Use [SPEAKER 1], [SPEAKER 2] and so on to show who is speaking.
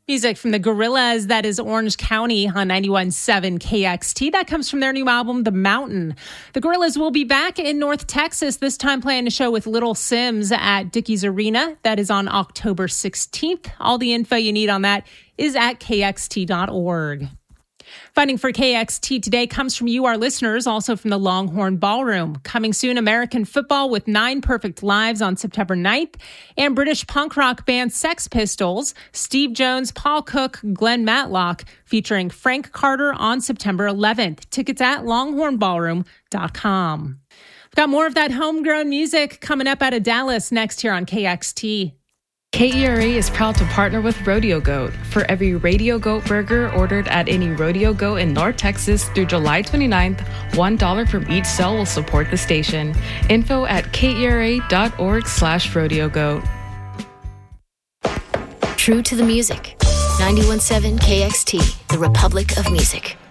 [SPEAKER 1] Music from the Gorillaz, that is Orange County on 91.7 KXT. That comes from their new album, The Mountain. The Gorillaz will be back in North Texas, this time playing a show with Little Sims at Dickies Arena. That is on October 16th. All the info you need on that is at kxt.org. Funding for KXT today comes from you, our listeners, also from the Longhorn Ballroom. Coming soon, American football with 9 Perfect Lives on September 9th, and British punk rock band Sex Pistols, Steve Jones, Paul Cook, Glenn Matlock, featuring Frank Carter on September 11th. Tickets at longhornballroom.com. We've got more of that homegrown music coming up out of Dallas next here on KXT.
[SPEAKER 2] KERA is proud to partner with Rodeo Goat. For every Radio Goat burger ordered at any Rodeo Goat in North Texas through July 29th, $1 from each sale will support the station. Info at kera.org/rodeogoat.
[SPEAKER 3] True to the music. 91.7 KXT, the Republic of Music.